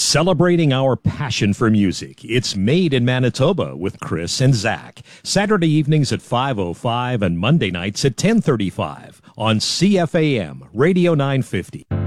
Celebrating our passion for music. It's Made in Manitoba with Chris and Zach. Saturday evenings at 5:05 and Monday nights at 10:35 on CFAM Radio 950.